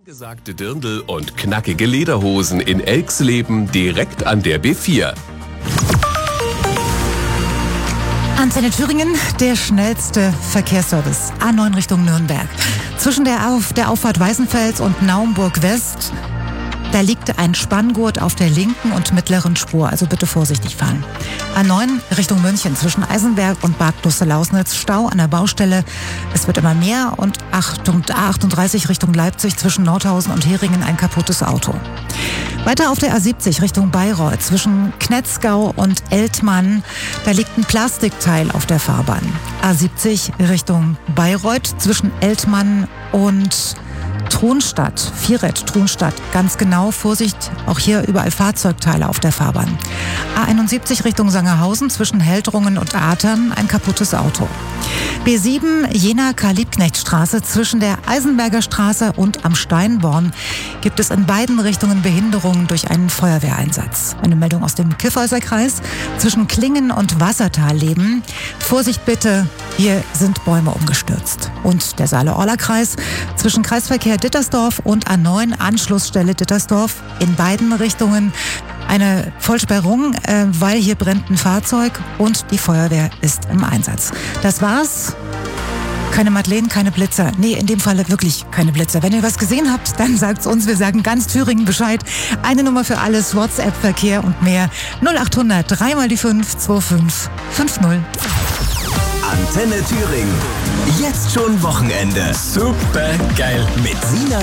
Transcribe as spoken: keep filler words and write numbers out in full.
Gesagte Dirndl und knackige Lederhosen in Elxleben direkt an der B vier. Antenne Thüringen, der schnellste Verkehrsservice. A neun Richtung Nürnberg. Zwischen der, Auf, der Auffahrt Weißenfels und Naumburg West, da liegt ein Spanngurt auf der linken und mittleren Spur, also bitte vorsichtig fahren. A neun Richtung München, zwischen Eisenberg und Bad Kloster-Lausnitz, Stau an der Baustelle. Es wird immer mehr und A achtunddreißig Richtung Leipzig, zwischen Nordhausen und Heringen ein kaputtes Auto. Weiter auf der A siebzig Richtung Bayreuth, zwischen Knetzgau und Eltmann, da liegt ein Plastikteil auf der Fahrbahn. A siebzig Richtung Bayreuth, zwischen Eltmann und Tronstadt, Vierret, Tronstadt, ganz genau, Vorsicht, auch hier überall Fahrzeugteile auf der Fahrbahn. A einundsiebzig Richtung Sangerhausen, zwischen Heldrungen und Atern, ein kaputtes Auto. B sieben, Jena-Karl-Liebknecht-Straße, zwischen der Eisenberger Straße und am Steinborn gibt es in beiden Richtungen Behinderungen durch einen Feuerwehreinsatz. Eine Meldung aus dem Kyffhäuser Kreis, zwischen Klingen und Wassertalleben. Vorsicht bitte, hier sind Bäume umgestürzt. Und der Saale-Orla-Kreis, zwischen Kreisverkehr Dittersdorf und A neun Anschlussstelle Dittersdorf, in beiden Richtungen eine Vollsperrung, äh, weil hier brennt ein Fahrzeug und die Feuerwehr ist im Einsatz. Das war's. Keine Madeleine, keine Blitzer. Nee, in dem Falle wirklich keine Blitzer. Wenn ihr was gesehen habt, dann sagt's uns. Wir sagen ganz Thüringen Bescheid. Eine Nummer für alles, WhatsApp-Verkehr und mehr. null achthundert, drei mal die fünf, zwei fünf fünf null. Antenne Thüringen. Jetzt schon Wochenende. Super geil. Mit Sina